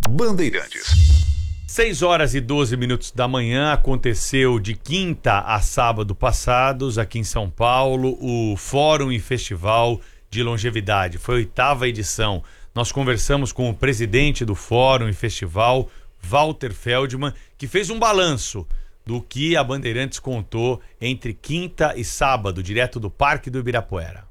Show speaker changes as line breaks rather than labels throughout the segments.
Bandeirantes.
6h12 da manhã, aconteceu de quinta a sábado passados, aqui em São Paulo, o Fórum e Festival de Longevidade. Foi a 8ª edição. Nós conversamos com o presidente do Fórum e Festival, Walter Feldman, que fez um balanço do que a Bandeirantes contou entre quinta e sábado, direto do Parque do Ibirapuera.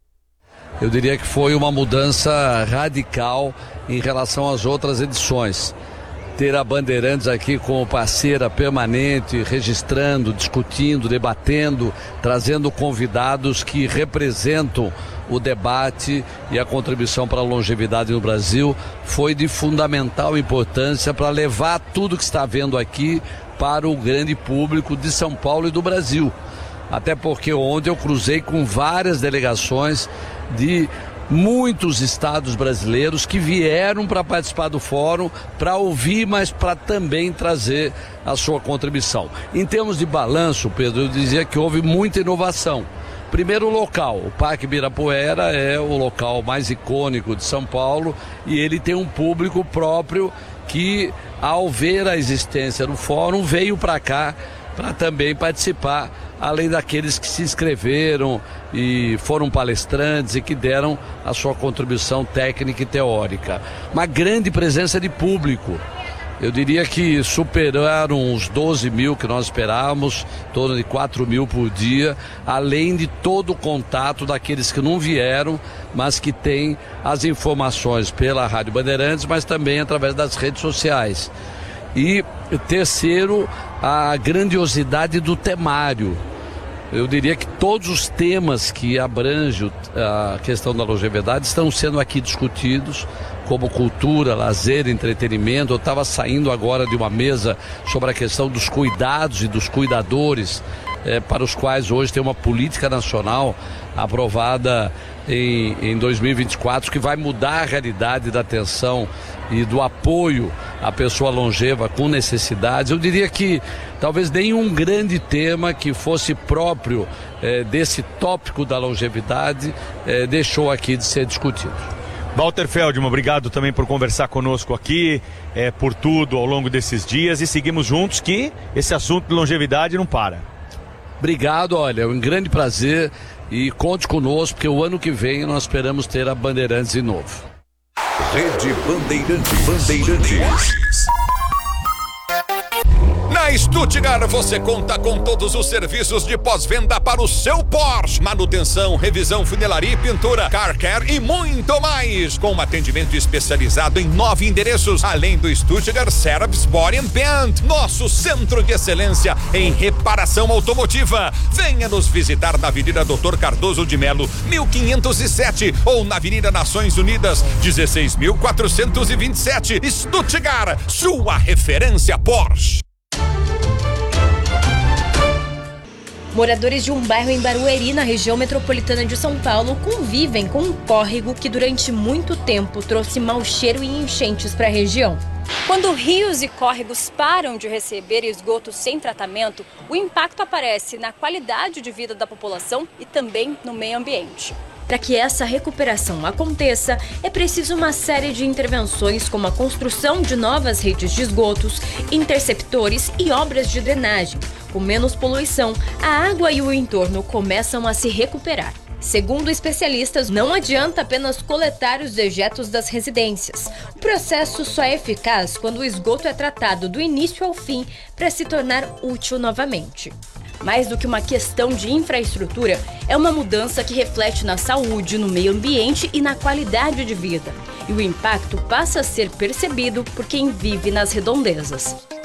Eu diria que foi uma mudança radical em relação às outras edições. Ter a Bandeirantes aqui como parceira permanente, registrando, discutindo, debatendo, trazendo convidados que representam o debate e a contribuição para a longevidade no Brasil, foi de fundamental importância para levar tudo que está vendo aqui para o grande público de São Paulo e do Brasil. Até porque ontem eu cruzei com várias delegações de muitos estados brasileiros que vieram para participar do fórum, para ouvir, mas para também trazer a sua contribuição. Em termos de balanço, Pedro, eu dizia que houve muita inovação. Primeiro, o local. O Parque Ibirapuera é o local mais icônico de São Paulo e ele tem um público próprio que, ao ver a existência do fórum, veio para cá para também participar, além daqueles que se inscreveram e foram palestrantes e que deram a sua contribuição técnica e teórica. Uma grande presença de público. Eu diria que superaram os 12 mil que nós esperávamos, em torno de 4 mil por dia, além de todo o contato daqueles que não vieram, mas que têm as informações pela Rádio Bandeirantes, mas também através das redes sociais. E terceiro, a grandiosidade do temário. Eu diria que todos os temas que abrangem a questão da longevidade estão sendo aqui discutidos, como cultura, lazer, entretenimento. Eu estava saindo agora de uma mesa sobre a questão dos cuidados e dos cuidadores, para os quais hoje tem uma política nacional aprovada em 2024, que vai mudar a realidade da atenção e do apoio à pessoa longeva com necessidades. Eu diria que talvez nenhum grande tema que fosse próprio desse tópico da longevidade deixou aqui de ser discutido.
Walter Feldman, obrigado também por conversar conosco aqui, por tudo ao longo desses dias, e seguimos juntos que esse assunto de longevidade não para.
Obrigado, olha, é um grande prazer e conte conosco, porque o ano que vem nós esperamos ter a Bandeirantes de novo.
Rede Bandeirantes.
Na Stuttgart você conta com todos os serviços de pós-venda para o seu Porsche. Manutenção, revisão, funilaria e pintura, car care e muito mais. Com um atendimento especializado em 9 endereços, além do Stuttgart Service Body and Paint, nosso centro de excelência em reparação automotiva. Venha nos visitar na Avenida Dr. Cardoso de Melo, 1507, ou na Avenida Nações Unidas, 16.427. Stuttgart, sua referência Porsche.
Moradores de um bairro em Barueri, na região metropolitana de São Paulo, convivem com um córrego que durante muito tempo trouxe mau cheiro e enchentes para a região.
Quando rios e córregos param de receber esgoto sem tratamento, o impacto aparece na qualidade de vida da população e também no meio ambiente.
Para que essa recuperação aconteça, é preciso uma série de intervenções, como a construção de novas redes de esgotos, interceptores e obras de drenagem. Com menos poluição, a água e o entorno começam a se recuperar. Segundo especialistas, não adianta apenas coletar os dejetos das residências. O processo só é eficaz quando o esgoto é tratado do início ao fim para se tornar útil novamente. Mais do que uma questão de infraestrutura, é uma mudança que reflete na saúde, no meio ambiente e na qualidade de vida. E o impacto passa a ser percebido por quem vive nas redondezas.